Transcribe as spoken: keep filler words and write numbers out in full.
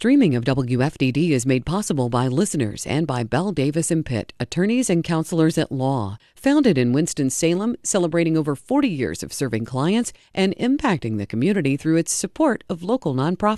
Streaming of W F D D is made possible by listeners and by Bell Davis and Pitt, attorneys and counselors at law. Founded in Winston-Salem, celebrating over forty years of serving clients and impacting the community through its support of local nonprofits.